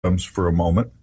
for a moment.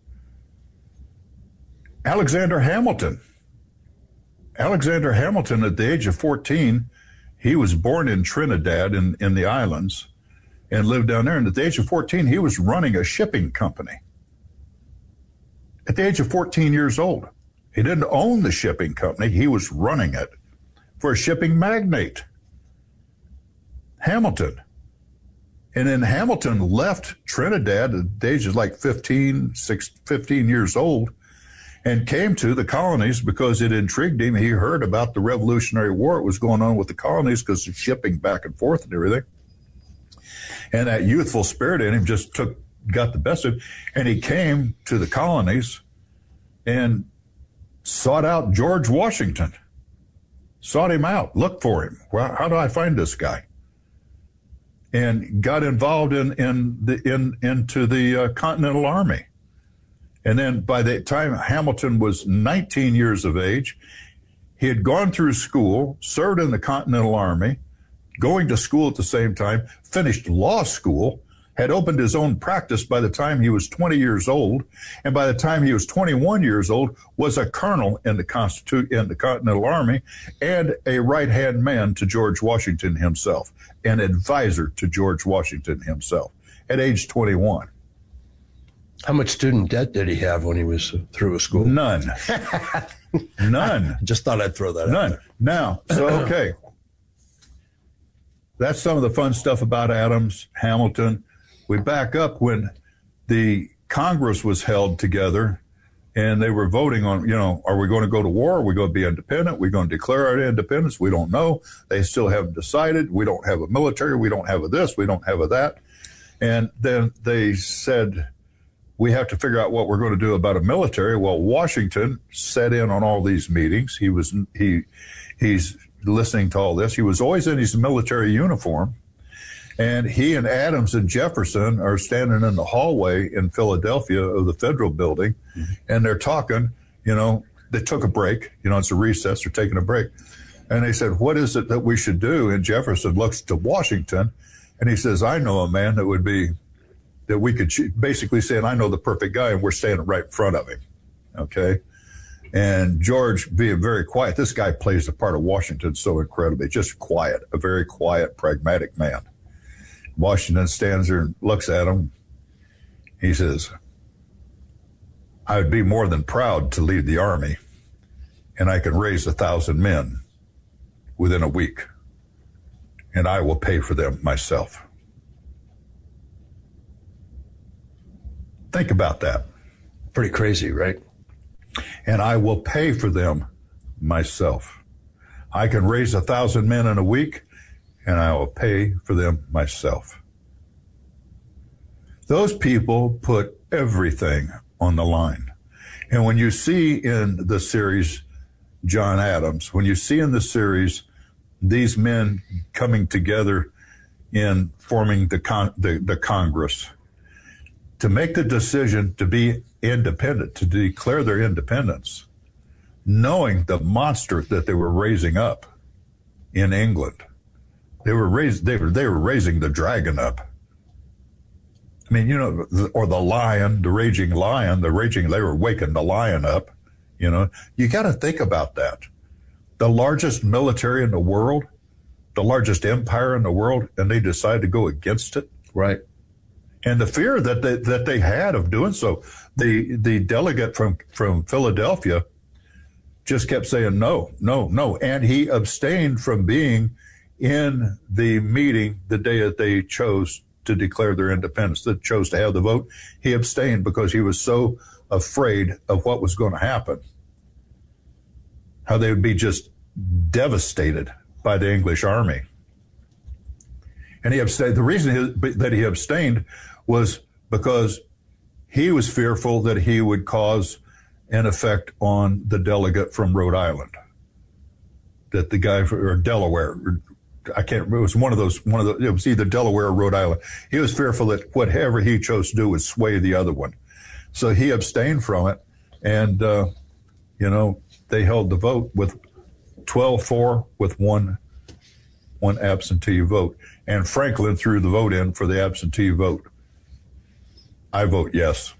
Alexander Hamilton. Alexander Hamilton, at the age of 14, he was born in Trinidad in the islands and lived down there. And at the age of 14, he was running a shipping company. At the age of 14 years old, he didn't own the shipping company. He was running it for a shipping magnate, Hamilton. And then Hamilton left Trinidad at the age of like 15 years old and came to the colonies because it intrigued him. He heard about the Revolutionary War. It was going on with the colonies because of shipping back and forth and everything. And that youthful spirit in him just got the best of him. And he came to the colonies and sought out George Washington, sought him out, looked for him. Well, how do I find this guy? And got involved into the Continental Army. And then by the time Hamilton was 19 years of age, he had gone through school, served in the Continental Army, going to school at the same time, finished law school, had opened his own practice by the time he was 20 years old, and by the time he was 21 years old, was a colonel in the Continental Army and a right-hand man to George Washington himself, an advisor to George Washington himself at age 21. How much student debt did he have when he was through with school? None. None. Just thought I'd throw that None. out there. Now, so, okay. That's some of the fun stuff about Adams, Hamilton. We back up when the Congress was held together and they were voting on, are we going to go to war? Are we going to be independent? Are we going to declare our independence? We don't know. They still haven't decided. We don't have a military. We don't have a this. We don't have a that. And then they said, we have to figure out what we're going to do about a military. Well, Washington sat in on all these meetings. He's listening to all this. He was always in his military uniform. And he and Adams and Jefferson are standing in the hallway in Philadelphia of the Federal Building, and they're talking, they took a break. It's a recess. They're taking a break. And they said, what is it that we should do? And Jefferson looks to Washington, and he says, I know a man that we could basically say, and I know the perfect guy, and we're standing right in front of him. Okay? And George, being very quiet, this guy plays the part of Washington so incredibly, just quiet, a very quiet, pragmatic man. Washington stands there and looks at him. He says, I would be more than proud to lead the army, and I can raise 1,000 men within a week, and I will pay for them myself. Think about that. Pretty crazy, right? And I will pay for them myself. I can raise 1,000 men in a week, and I will pay for them myself. Those people put everything on the line. And when you see in the series John Adams, when you see in the series these men coming together in forming the Congress to make the decision to be independent, to declare their independence, knowing the monster that they were raising up in England. They were raising the dragon up. I mean, or the lion, the raging lion, they were waking the lion up. You got to think about that. The largest military in the world, the largest empire in the world, and they decide to go against it. Right. And the fear that they had of doing so, the delegate from Philadelphia just kept saying no, no, no. And he abstained from being in the meeting the day that they chose to declare their independence, that chose to have the vote. He abstained because he was so afraid of what was going to happen, how they would be just devastated by the English army. And he abstained. The reason that he abstained was because he was fearful that he would cause an effect on the delegate from Rhode Island, that the guy or Delaware, I can't remember, it was one of those, it was either Delaware or Rhode Island. He was fearful that whatever he chose to do would sway the other one. So he abstained from it. And, they held the vote with 12-4 with one absentee vote. And Franklin threw the vote in for the absentee vote. I vote yes.